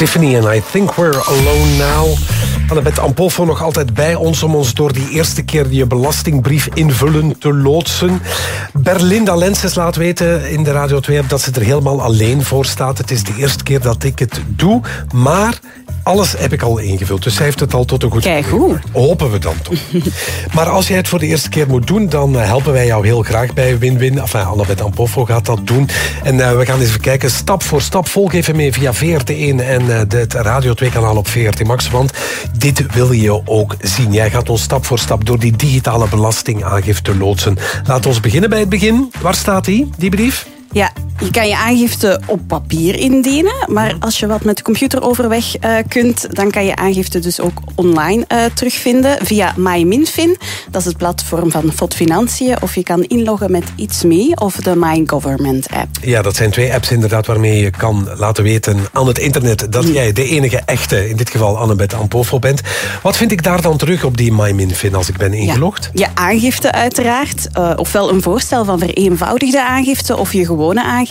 Tiffany and I Think We're Alone Now. Annabeth Ampolfo nog altijd bij ons om ons door die eerste keer je belastingbrief invullen te loodsen. Berlinda Lenses laat weten in de Radio 2-app dat ze er helemaal alleen voor staat. Het is de eerste keer dat ik het doe, maar alles heb ik al ingevuld. Dus zij heeft het al tot een goed Kijk, hoe. Hopen we dan toch. Maar als jij het voor de eerste keer moet doen, dan helpen wij jou heel graag bij Win-Win. Enfin, Annabeth Ampolfo gaat dat doen. En we gaan eens even kijken, stap voor stap. Volg even mee via VRT1 en het Radio 2-kanaal op VRT Max. Want dit wil je ook zien. Jij gaat ons stap voor stap door die digitale belastingaangifte loodsen. Laten we beginnen bij het begin. Waar staat die brief? Ja, je kan je aangifte op papier indienen, maar als je wat met de computer overweg kunt, dan kan je aangifte dus ook online terugvinden via MyMinFin. Dat is het platform van FOD Financiën. Of je kan inloggen met It's Me of de My Government app. Ja, dat zijn 2 apps inderdaad waarmee je kan laten weten aan het internet dat jij de enige echte, in dit geval Annabeth Ampolfo, bent. Wat vind ik daar dan terug op die MyMinFin als ik ben ingelogd? Ja, je aangifte uiteraard, ofwel een voorstel van vereenvoudigde aangifte of je gewone aangifte.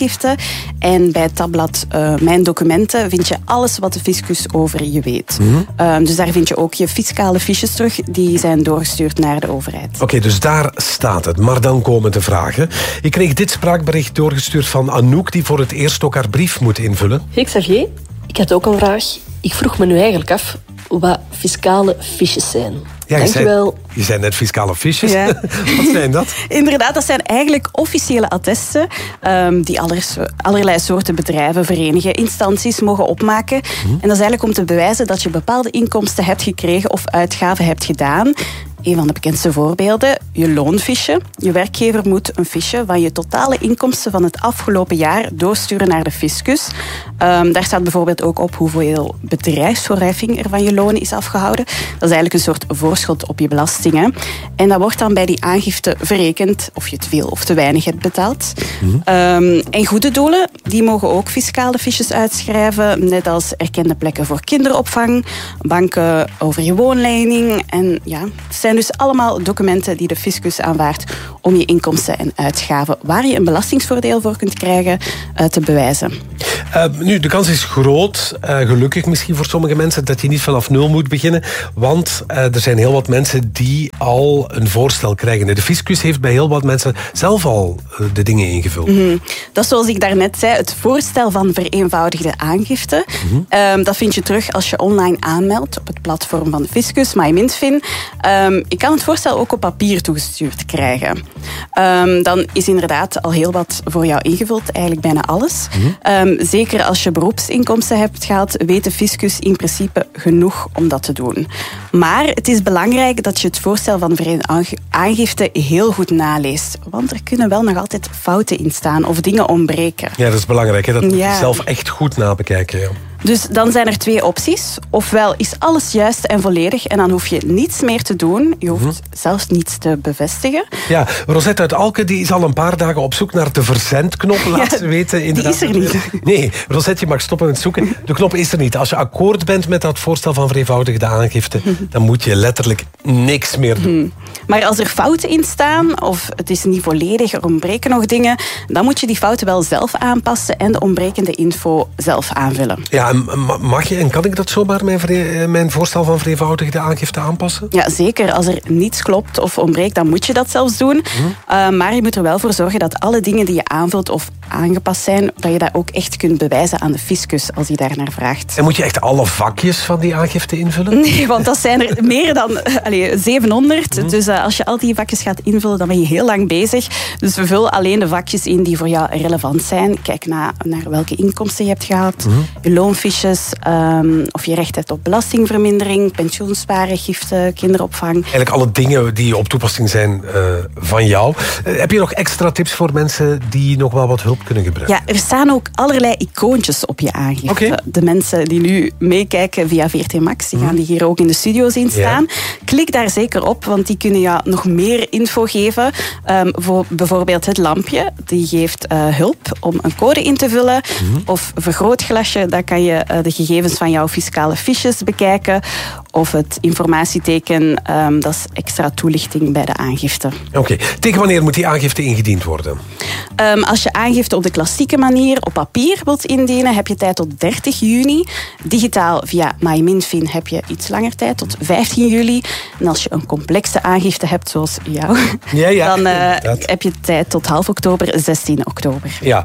En bij het tabblad Mijn Documenten vind je alles wat de fiscus over je weet. Dus daar vind je ook je fiscale fiches terug. Die zijn doorgestuurd naar de overheid. Oké, dus daar staat het. Maar dan komen de vragen. Ik kreeg dit spraakbericht doorgestuurd van Anouk, die voor het eerst ook haar brief moet invullen. Hey Xavier, ik had ook een vraag. Ik vroeg me nu eigenlijk af wat fiscale fiches zijn. Ja, Dankjewel. Je zei net fiscale fiches. Ja. Wat zijn dat? Inderdaad, dat zijn eigenlijk officiële attesten die allerlei soorten bedrijven, verenigingen, instanties mogen opmaken. En dat is eigenlijk om te bewijzen dat je bepaalde inkomsten hebt gekregen of uitgaven hebt gedaan. Een van de bekendste voorbeelden, je loonfiche. Je werkgever moet een fiche van je totale inkomsten van het afgelopen jaar doorsturen naar de fiscus. Daar staat bijvoorbeeld ook op hoeveel bedrijfsvoorheffing er van je loon is afgehouden. Dat is eigenlijk een soort voorschot op je belastingen. En dat wordt dan bij die aangifte verrekend of je te veel of te weinig hebt betaald. En goede doelen, die mogen ook fiscale fiches uitschrijven, net als erkende plekken voor kinderopvang, banken over je woonlening. En ja, het zijn dus allemaal documenten die de fiscus aanvaardt om je inkomsten en uitgaven, waar je een belastingsvoordeel voor kunt krijgen, te bewijzen. Nu, de kans is groot, gelukkig misschien voor sommige mensen, dat je niet vanaf nul moet beginnen. Want er zijn heel wat mensen die al een voorstel krijgen. De fiscus heeft bij heel wat mensen zelf al de dingen ingevuld. Dat is zoals ik daarnet zei, het voorstel van vereenvoudigde aangifte. Dat vind je terug als je online aanmeldt op het platform van de fiscus, MyMinFin. Je kan het voorstel ook op papier toegestuurd krijgen. Dan is inderdaad al heel wat voor jou ingevuld, eigenlijk bijna alles. Zeker als je beroepsinkomsten hebt gehad, weet de fiscus in principe genoeg om dat te doen. Maar het is belangrijk dat je het voorstel van aangifte heel goed naleest. Want er kunnen wel nog altijd fouten in staan of dingen ontbreken. Ja, dat is belangrijk, hè? Dat moet je zelf echt goed nabekijken. Ja. Dus dan zijn er 2 opties. Ofwel is alles juist en volledig en dan hoef je niets meer te doen. Je hoeft zelfs niets te bevestigen. Ja, Rosette uit Alken die is al een paar dagen op zoek naar de verzendknop. Laat ze weten. Inderdaad. Die is er niet. Nee, Rosette, je mag stoppen met zoeken. De knop is er niet. Als je akkoord bent met dat voorstel van vereenvoudigde aangifte, dan moet je letterlijk niks meer doen. Maar als er fouten in staan, of het is niet volledig, er ontbreken nog dingen, dan moet je die fouten wel zelf aanpassen en de ontbrekende info zelf aanvullen. Ja, mag je en kan ik dat zomaar mijn voorstel van vereenvoudigde aangifte aanpassen? Ja, zeker. Als er niets klopt of ontbreekt, dan moet je dat zelfs doen. Maar je moet er wel voor zorgen dat alle dingen die je aanvult of aangepast zijn, dat je dat ook echt kunt bewijzen aan de fiscus als hij daar naar vraagt. En moet je echt alle vakjes van die aangifte invullen? Nee, want dat zijn er meer dan 700. Dus als je al die vakjes gaat invullen, dan ben je heel lang bezig. Dus vul alleen de vakjes in die voor jou relevant zijn. Kijk naar welke inkomsten je hebt gehad, je loonfiches, of je recht hebt op belastingvermindering, pensioensparen, giften, kinderopvang. Eigenlijk alle dingen die op toepassing zijn van jou. Heb je nog extra tips voor mensen die nog wel wat hulp kunnen gebruiken? Ja, er staan ook allerlei icoontjes op je aangifte. Okay. De mensen die nu meekijken via VRT Max, die gaan die hier ook in de studio zien staan. Ja. Klik daar zeker op, want die kunnen je nog meer info geven. Voor bijvoorbeeld het lampje, die geeft hulp om een code in te vullen. Of vergrootglasje, daar kan je de gegevens van jouw fiscale fiches bekijken. of het informatieteken, dat is extra toelichting bij de aangifte. Oké. Tegen wanneer moet die aangifte ingediend worden? Als je aangifte op de klassieke manier op papier wilt indienen, heb je tijd tot 30 juni. Digitaal via MyMinFin heb je iets langer tijd, tot 15 juli. En als je een complexe aangifte hebt, zoals jou, dan heb je tijd tot half oktober, 16 oktober. Ja,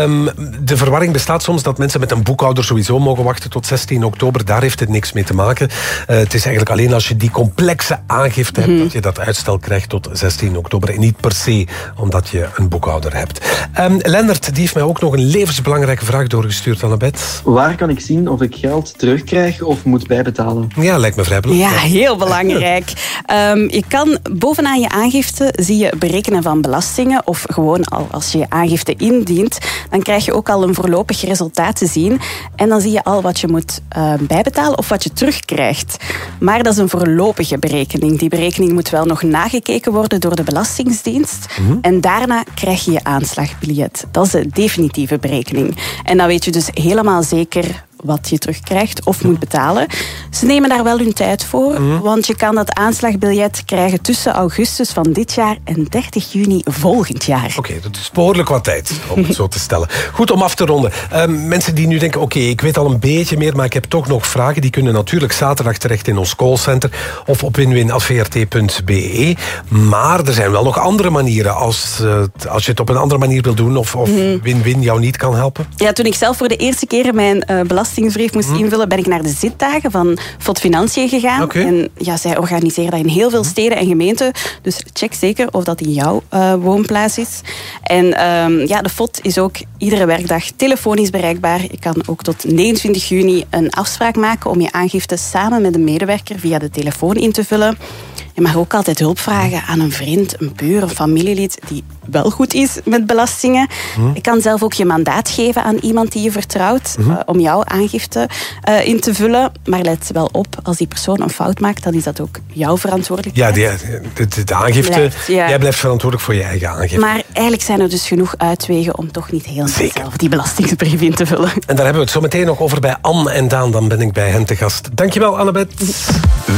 de verwarring bestaat soms dat mensen met een boekhouder sowieso mogen wachten tot 16 oktober. Daar heeft het niks mee te maken. Het is eigenlijk alleen als je die complexe aangifte hebt, dat je dat uitstel krijgt tot 16 oktober. En niet per se omdat je een boekhouder hebt. Lennart, die heeft mij ook nog een levensbelangrijke vraag doorgestuurd, Annabeth. Waar kan ik zien of ik geld terugkrijg of moet bijbetalen? Ja, lijkt me vrij belangrijk. Ja, heel belangrijk. Je kan bovenaan je aangifte zie je berekenen van belastingen, of gewoon al als je je aangifte indient, dan krijg je ook al een voorlopig resultaat te zien. En dan zie je al wat je moet bijbetalen of wat je terugkrijgt. Maar dat is een voorlopige berekening. Die berekening moet wel nog nagekeken worden door de Belastingdienst. En daarna krijg je je aanslagbiljet. Dat is de definitieve berekening. En dan weet je dus helemaal zeker wat je terugkrijgt of moet betalen. Ze nemen daar wel hun tijd voor, want je kan dat aanslagbiljet krijgen tussen augustus van dit jaar en 30 juni volgend jaar. Oké, dat is behoorlijk wat tijd, om het zo te stellen. Goed, om af te ronden. Mensen die nu denken, oké, ik weet al een beetje meer, maar ik heb toch nog vragen, die kunnen natuurlijk zaterdag terecht in ons callcenter of op winwin@vrt.be. Maar er zijn wel nog andere manieren als je het op een andere manier wil doen of Winwin jou niet kan helpen. Ja, toen ik zelf voor de eerste keer mijn belastingsbrief moest invullen, ben ik naar de zitdagen van FOD Financiën gegaan. Okay. En ja, zij organiseren dat in heel veel steden en gemeenten. Dus check zeker of dat in jouw woonplaats is. En de FOD is ook iedere werkdag telefonisch bereikbaar. Je kan ook tot 29 juni een afspraak maken om je aangifte samen met een medewerker via de telefoon in te vullen. Je mag ook altijd hulp vragen aan een vriend, een buur of familielid die wel goed is met belastingen. Je kan zelf ook je mandaat geven aan iemand die je vertrouwt om jouw aangifte in te vullen. Maar let wel op, als die persoon een fout maakt, dan is dat ook jouw verantwoordelijkheid. Ja, de aangifte, jij blijft verantwoordelijk voor je eigen aangifte. Maar eigenlijk zijn er dus genoeg uitwegen om toch niet heel zelf die belastingsbrief in te vullen. En daar hebben we het zo meteen nog over bij Anne en Daan. Dan ben ik bij hen te gast. Dankjewel, Annabeth.